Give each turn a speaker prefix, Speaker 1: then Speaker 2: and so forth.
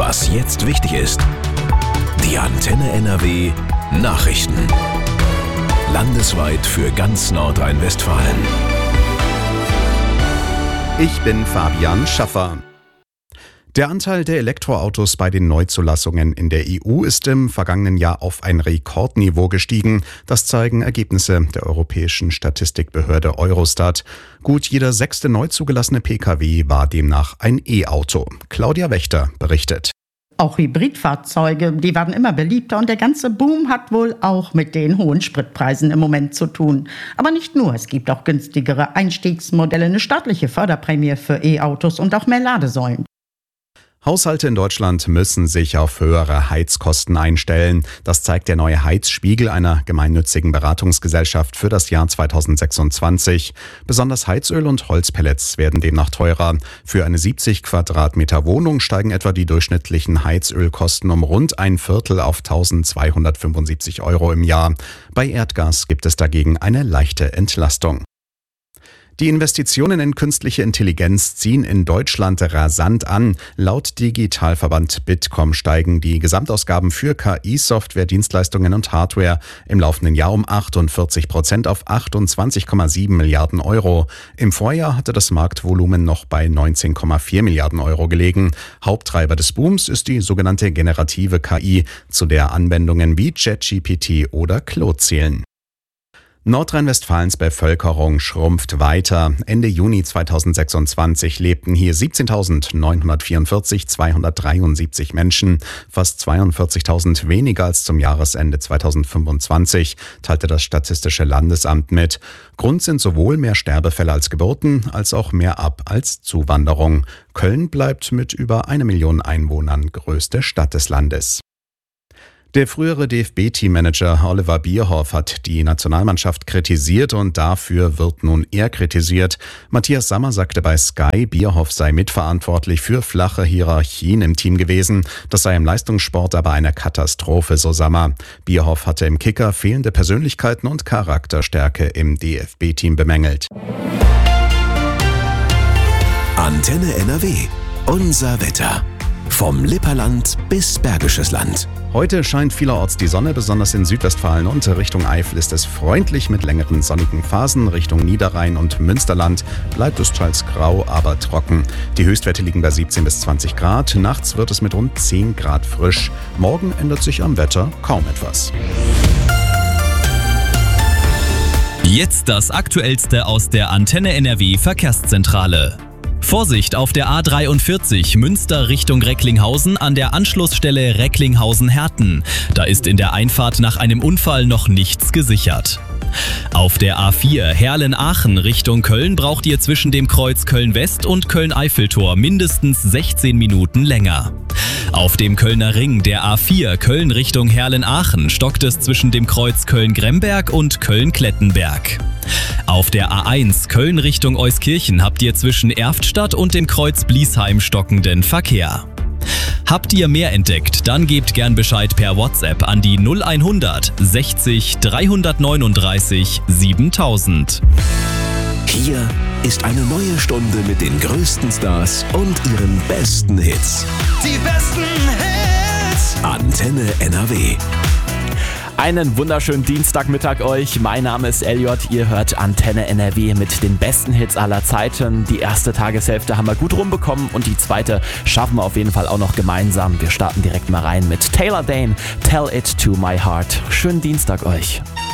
Speaker 1: Was jetzt wichtig ist. Die Antenne NRW Nachrichten. Landesweit für ganz Nordrhein-Westfalen.
Speaker 2: Ich bin Fabian Schaffer. Der Anteil der Elektroautos bei den Neuzulassungen in der EU ist im vergangenen Jahr auf ein Rekordniveau gestiegen. Das zeigen Ergebnisse der europäischen Statistikbehörde Eurostat. Gut jeder 6. neu zugelassene Pkw war demnach ein E-Auto. Claudia Wächter berichtet.
Speaker 3: Auch Hybridfahrzeuge, die werden immer beliebter und der ganze Boom hat wohl auch mit den hohen Spritpreisen im Moment zu tun. Aber nicht nur, es gibt auch günstigere Einstiegsmodelle, eine staatliche Förderprämie für E-Autos und auch mehr Ladesäulen.
Speaker 2: Haushalte in Deutschland müssen sich auf höhere Heizkosten einstellen. Das zeigt der neue Heizspiegel einer gemeinnützigen Beratungsgesellschaft für das Jahr 2026. Besonders Heizöl und Holzpellets werden demnach teurer. Für eine 70 Quadratmeter Wohnung steigen etwa die durchschnittlichen Heizölkosten um rund ein Viertel auf 1.275 € im Jahr. Bei Erdgas gibt es dagegen eine leichte Entlastung. Die Investitionen in künstliche Intelligenz ziehen in Deutschland rasant an. Laut Digitalverband Bitkom steigen die Gesamtausgaben für KI-Software, Dienstleistungen und Hardware im laufenden Jahr um 48% auf 28,7 Milliarden Euro. Im Vorjahr hatte das Marktvolumen noch bei 19,4 Milliarden Euro gelegen. Haupttreiber des Booms ist die sogenannte generative KI, zu der Anwendungen wie ChatGPT oder Claude zählen. Nordrhein-Westfalens Bevölkerung schrumpft weiter. Ende Juni 2026 lebten hier 17.944.273 Menschen, fast 42.000 weniger als zum Jahresende 2025, teilte das Statistische Landesamt mit. Grund sind sowohl mehr Sterbefälle als Geburten, als auch mehr Ab- als Zuwanderung. Köln bleibt mit über 1 Million Einwohnern größte Stadt des Landes. Der frühere DFB-Teammanager Oliver Bierhoff hat die Nationalmannschaft kritisiert und dafür wird nun er kritisiert. Matthias Sammer sagte bei Sky, Bierhoff sei mitverantwortlich für flache Hierarchien im Team gewesen. Das sei im Leistungssport aber eine Katastrophe, so Sammer. Bierhoff hatte im Kicker fehlende Persönlichkeiten und Charakterstärke im DFB-Team bemängelt.
Speaker 1: Antenne NRW. Unser Wetter. Vom Lipperland bis Bergisches Land.
Speaker 2: Heute scheint vielerorts die Sonne, besonders in Südwestfalen und Richtung Eifel ist es freundlich mit längeren sonnigen Phasen. Richtung Niederrhein und Münsterland bleibt es teils grau, aber trocken. Die Höchstwerte liegen bei 17 bis 20 Grad. Nachts wird es mit rund 10 Grad frisch. Morgen ändert sich am Wetter kaum etwas.
Speaker 4: Jetzt das Aktuellste aus der Antenne NRW Verkehrszentrale. Vorsicht auf der A43 Münster Richtung Recklinghausen an der Anschlussstelle Recklinghausen-Herten. Da ist in der Einfahrt nach einem Unfall noch nichts gesichert. Auf der A4 Herlen-Aachen Richtung Köln braucht ihr zwischen dem Kreuz Köln-West und Köln-Eiffeltor mindestens 16 Minuten länger. Auf dem Kölner Ring der A4 Köln Richtung Herlen-Aachen stockt es zwischen dem Kreuz Köln-Gremberg und Köln-Klettenberg. Auf der A1 Köln Richtung Euskirchen habt ihr zwischen Erftstadt und dem Kreuz Bliesheim stockenden Verkehr. Habt ihr mehr entdeckt, dann gebt gern Bescheid per WhatsApp an die 0100 60 339 7000.
Speaker 1: Hier ist eine neue Stunde mit den größten Stars und ihren besten Hits.
Speaker 5: Die besten Hits!
Speaker 1: Antenne NRW.
Speaker 6: Einen wunderschönen Dienstagmittag euch. Mein Name ist Elliot. Ihr hört Antenne NRW mit den besten Hits aller Zeiten. Die erste Tageshälfte haben wir gut rumbekommen und die zweite schaffen wir auf jeden Fall auch noch gemeinsam. Wir starten direkt mal rein mit Taylor Dane, Tell It to My Heart. Schönen Dienstag euch.